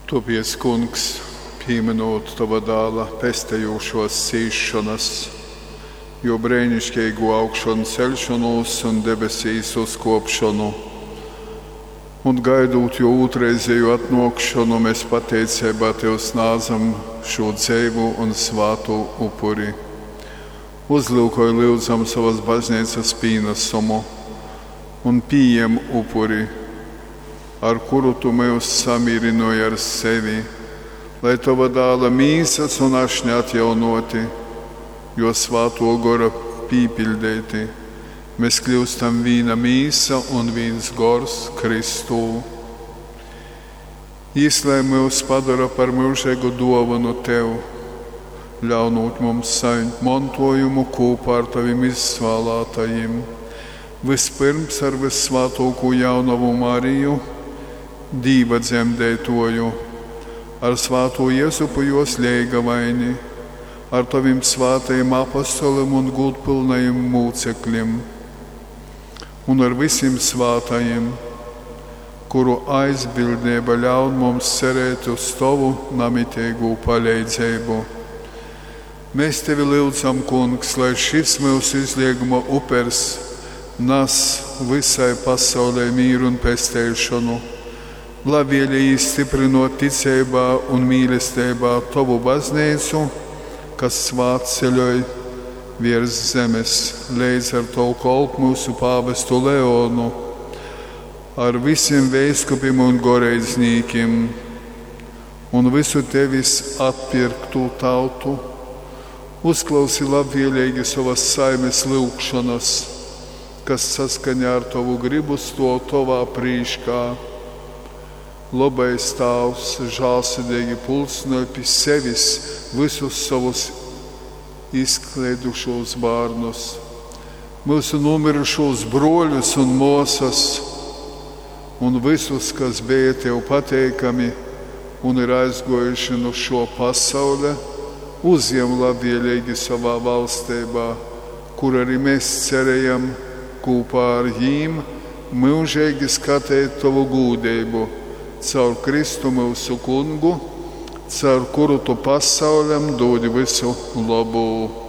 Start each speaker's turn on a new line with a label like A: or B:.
A: Topies, Kungs, pieminot Tava dēla pestējošos cīšanas, jo brēnišķīgu augšanu celšanos un debesīs uzkopšanu, un gaidot jo otrreizēju atnākšanu, mēs pateicībā Tev sniedzam šo dzīvu un svātu upuri. Uzlūkoj lūdzam savas baznīcas pienesumu un pieņem upuri, ar kuru Tu mūs samierinoji ar sevi, lai Tava dēla mīsas un ašņi atjaunoti, jo svāto gora pīpildēti, mēs kļūstam vīna mīsa un vīns gors Kristū. Īslēj mūs padara par mūžēgu dāvanu Tev, ļaunot mums saņemt mantojumu kopā ar Taviem izsvēlētajiem, vispirms ar vissvētāko jaunavu Mariju, Dīva dzemdētoju, ar svāto Jēzupu jos liegavaini, ar Taviem svātajiem apostoliem un gūtpilnajiem mūcekļiem, un ar visiem svātajiem, kuru aizbildnība ļauj mums cerēt uz Tavu namitīgu palīdzību. Mēs Tevi lūdzam, Kungs, lai šis mūsu izlieguma upers nes visai pasaulē mīru un pestēšanu, labvēlīgi stiprinot ticībā un mīlestībā Tavu baznīcu, kas svāt ceļoj virs zemes, līdz ar Tavu kalpu mūsu pāvestu Leonu, ar visiem veiskupiem un goreiznīkiem, un visu Tevis atpirktu tautu, uzklausi labvēlīgi savas saimes lūgšanas, kas saskaņā ar Tavu gribu sto Tavā prīškā. Labais Tēvs, žēlsirdīgi pulcināj pie sevis visus savus izklaidušos bērnus, mūsu nomirušos broļus un māsas, un visus, kas bija Tev pateikami un ir aizgojuši no šo pasauli, uzņem labvēlīgi savā valstībā, kur arī mēs cerējam kopā ar viņiem mūžīgi skatīt Tavu gūdību, caur Kristu mūsu Kungu, caur kuru Tu pasaulim dodi visu labu.